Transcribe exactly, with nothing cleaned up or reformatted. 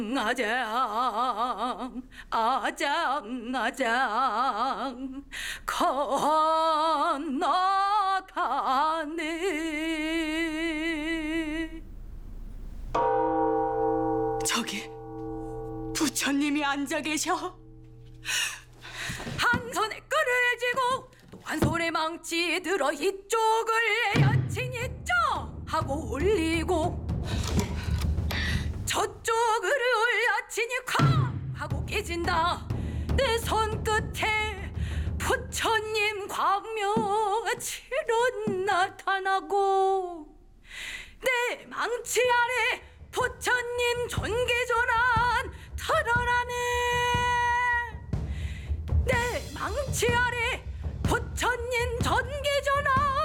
아장 아장 아장 건너가네. 저기 부처님이 앉아 계셔. 한 손에 끈을 쥐고 또 한 손에 망치 들어 이쪽을 내 여친이 쩌 하고 올리고 저쪽을 여친이 콱 하고 깨진다. 내 손끝에 부처님 광명칠은 나타나고 내 망치 아래 부처님 존귀전환 드러나네. 내 망치 아래 부처님 존귀전환